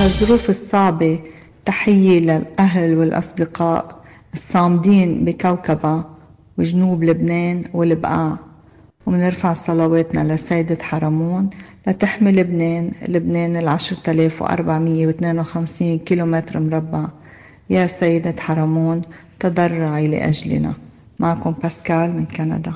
بهالظروف الصعبة تحية للأهل والأصدقاء الصامدين بكوكبة وجنوب لبنان والبقاع، ومنرفع صلواتنا لسيدة حرمون لتحمي لبنان 10,452 كيلومتر مربع. يا سيدة حرمون تضرعي لأجلنا. معكم باسكال من كندا.